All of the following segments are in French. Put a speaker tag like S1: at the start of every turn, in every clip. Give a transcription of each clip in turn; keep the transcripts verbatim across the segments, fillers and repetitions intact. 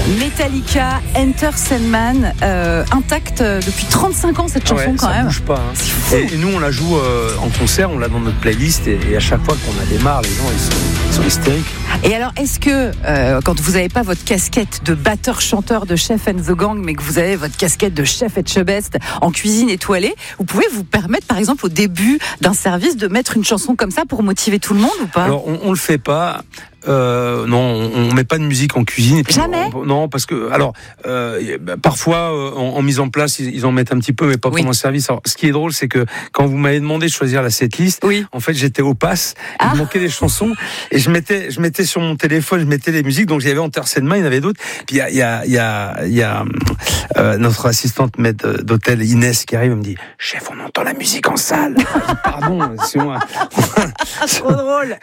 S1: Metallica, Enter Sandman, euh, intact depuis trente-cinq ans cette chanson
S2: ouais,
S1: quand
S2: ça
S1: même.
S2: Bouge pas. Hein. Et, et nous on la joue euh, en concert, on l'a dans notre playlist et, et à chaque fois qu'on la démarre, les gens ils sont, ils sont hystériques.
S1: Et alors est-ce que euh, quand vous n'avez pas votre casquette de batteur-chanteur de Chef and the Gang, mais que vous avez votre casquette de chef Etchebest en cuisine étoilée, vous pouvez vous permettre par exemple au début d'un service de mettre une chanson comme ça pour motiver tout le monde ou pas?
S2: Alors on, on le fait pas. Euh, non, on, on met pas de musique en cuisine. Et puis
S1: Jamais.
S2: On, non, parce que alors euh, bah, parfois euh, en, en mise en place ils, ils en mettent un petit peu, mais pas
S1: oui.
S2: pour mon service. Alors, ce qui est drôle, c'est que quand vous m'avez demandé de choisir la setlist, oui. en fait j'étais au pass, ah. il manquait des chansons et je mettais, je mettais sur mon téléphone, je mettais les musiques. Donc il y avait Enter Sandman, il y en avait d'autres. Puis il y a, il y a, il y a, il y a euh, notre assistante maître d'hôtel Inès qui arrive et me dit chef, on entend la musique en salle. Pardon, c'est moi.
S1: Trop drôle.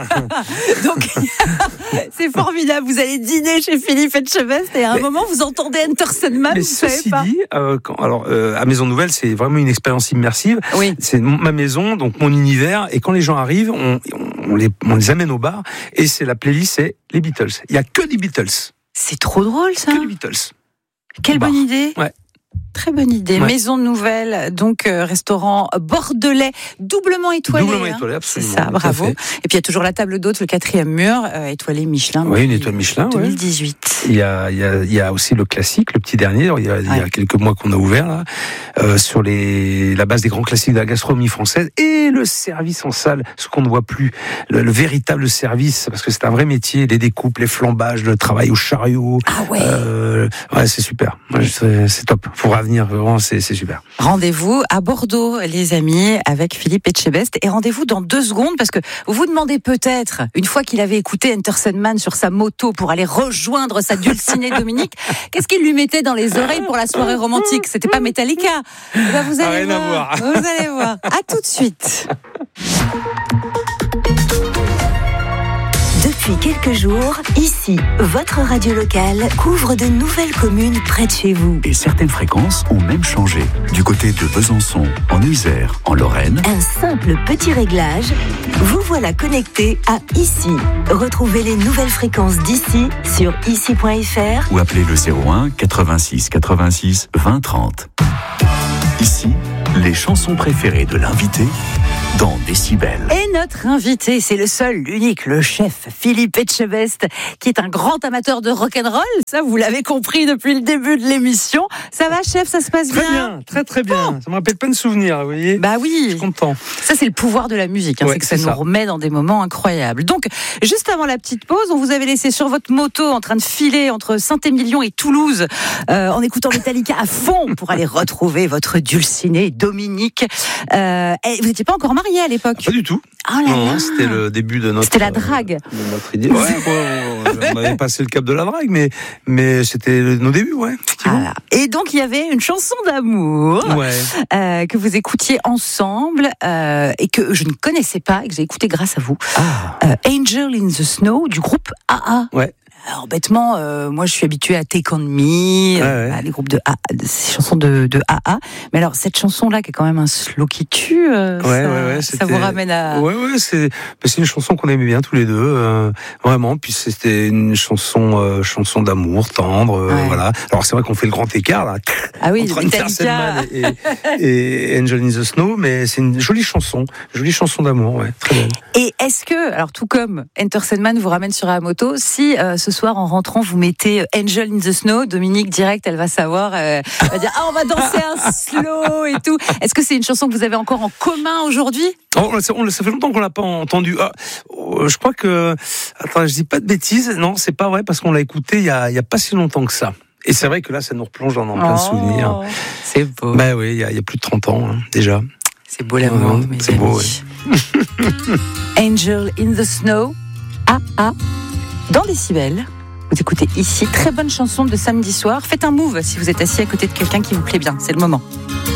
S1: Donc c'est formidable. Vous allez dîner chez Philippe Etchebest et à un mais, moment vous entendez Enter Sandman.
S2: Mais
S1: vous
S2: ceci
S1: savez pas.
S2: dit, euh, quand, alors euh, à Maison Nouvelle, c'est vraiment une expérience immersive.
S1: Oui.
S2: C'est ma maison, donc mon univers. Et quand les gens arrivent, on, on, on, les, on les amène au bar et c'est la playlist, c'est les Beatles. Il y a que des Beatles.
S1: C'est trop drôle ça.
S2: Que des Beatles.
S1: Quelle bonne idée.
S2: Ouais.
S1: Très bonne idée. Ouais. Maison Nouvelle, donc euh, restaurant bordelais, doublement étoilé.
S2: Doublement
S1: hein.
S2: étoilé, absolument.
S1: C'est ça, bravo. Et puis il y a toujours la table d'hôte, le quatrième mur, euh, étoilé Michelin.
S2: Oui, une étoile Michelin.
S1: deux mille dix-huit.
S2: Ouais. Il y a, il y a, il y a aussi le classique, le petit dernier. Il y a, ouais. il y a quelques mois qu'on a ouvert là, euh, sur les, la base des grands classiques de la gastronomie française et le service en salle, ce qu'on ne voit plus, le, le véritable service, parce que c'est un vrai métier, les découpes, les flambages, le travail au chariot.
S1: Ah ouais.
S2: Euh, ouais, c'est super. Ouais, c'est, c'est top. Faut revenir vraiment. C'est, c'est super.
S1: Rendez-vous à Bordeaux, les amis, avec Philippe Etchebest. Et rendez-vous dans deux secondes, parce que vous vous demandez peut-être, une fois qu'il avait écouté Enter Sandman sur sa moto pour aller rejoindre sa dulcinée Dominique, qu'est-ce qu'il lui mettait dans les oreilles pour la soirée romantique? C'était pas Metallica. Eh ben vous allez
S2: Rien
S1: voir.
S2: à voir.
S1: Vous allez voir. À tout de suite.
S3: Depuis quelques jours, ici, votre radio locale couvre de nouvelles communes près de chez vous.
S4: Et certaines fréquences ont même changé. Du côté de Besançon, en Isère, en Lorraine.
S3: Un simple petit réglage, vous voilà connecté à Ici. Retrouvez les nouvelles fréquences d'ici sur ici point f r
S4: ou appelez le zéro un quatre-vingt-six quatre-vingt-six vingt trente. Ici, les chansons préférées de l'invité dans Décibel.
S1: Et notre invité, c'est le seul, l'unique, le chef Philippe Etchebest, qui est un grand amateur de rock'n'roll. Ça, vous l'avez compris depuis le début de l'émission. Ça va, chef, ça se passe bien?
S2: Très bien, très très bien. Bon. Ça me rappelle plein de souvenirs, vous voyez.
S1: Bah oui.
S2: Je suis content.
S1: Ça, c'est le pouvoir de la musique. Hein. Ouais, c'est que ça c'est nous ça. remet dans des moments incroyables. Donc, juste avant la petite pause, on vous avait laissé sur votre moto en train de filer entre Saint-Émilion et Toulouse, euh, en écoutant Metallica à fond pour aller retrouver votre dulcinée Dominique. Euh, et vous n'étiez pas encore marié à l'époque?
S2: Pas du tout.
S1: Oh là
S2: non,
S1: là.
S2: C'était le début de notre.
S1: C'était la drague.
S2: Euh, de notre idée. Ouais, ouais, on avait passé le cap de la drague, mais mais c'était nos débuts, ouais.
S1: Ah, et donc il y avait une chanson d'amour
S2: ouais.
S1: euh, que vous écoutiez ensemble euh, et que je ne connaissais pas et que j'ai écouté grâce à vous.
S2: Ah.
S1: Euh, Angel in the Snow du groupe A A.
S2: Ouais.
S1: Alors bêtement, euh, moi je suis habituée à Take On Me, ouais, euh, ouais. les groupes de A, ces chansons de, de A A. Mais alors cette chanson-là qui est quand même un slow qui tue, euh,
S2: ouais,
S1: ça,
S2: ouais, ouais,
S1: ça vous ramène à.
S2: Ouais, ouais, c'est c'est une chanson qu'on aimait bien tous les deux, euh, vraiment. Puis c'était une chanson euh, chanson d'amour tendre, euh, ouais. voilà. Alors c'est vrai qu'on fait le grand écart là.
S1: Ah oui,
S2: entre Enter Sandman et, et, et Angel in the Snow, mais c'est une jolie chanson, jolie chanson d'amour, ouais, très belle.
S1: Et est-ce que, alors tout comme Enter Sandman vous ramène sur la moto, si euh, ce soir en rentrant vous mettez Angel in the Snow, Dominique direct, elle va savoir, euh, elle va dire ah on va danser un slow et tout. Est-ce que c'est une chanson que vous avez encore en commun aujourd'hui?
S2: Oh, on, ça fait longtemps qu'on l'a pas entendu. Ah, je crois que, attends, je dis pas de bêtises, non, c'est pas vrai parce qu'on l'a écouté il y a, il y a pas si longtemps que ça. Et c'est vrai que là, ça nous replonge dans, dans plein de
S1: oh,
S2: souvenirs.
S1: C'est beau.
S2: Ben oui, il y a, il y a plus de trente ans hein, déjà.
S1: C'est beau l'amour.
S2: Ouais, c'est beau. Ouais.
S1: Angel in the Snow, A A, dans Décibel. Vous écoutez ici, très bonne chanson de samedi soir. Faites un move si vous êtes assis à côté de quelqu'un qui vous plaît bien, c'est le moment.